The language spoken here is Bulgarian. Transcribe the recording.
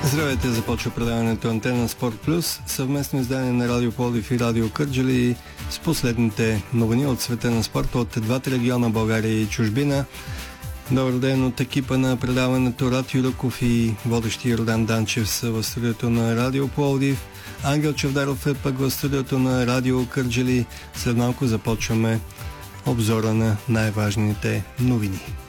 Здравейте, започва предаването Антена Спорт Плюс, съвместно издание на Радио Пловдив и Радио Кърджали с последните новини от света на спорта от двата региона България и чужбина. Добър ден от екипа на предаването Рад Юраков и водещи Родан Данчев са в студиото на Радио Пловдив. Ангел Чавдаров е пък в студиото на Радио Кърджали. След малко започваме обзора на най-важните новини.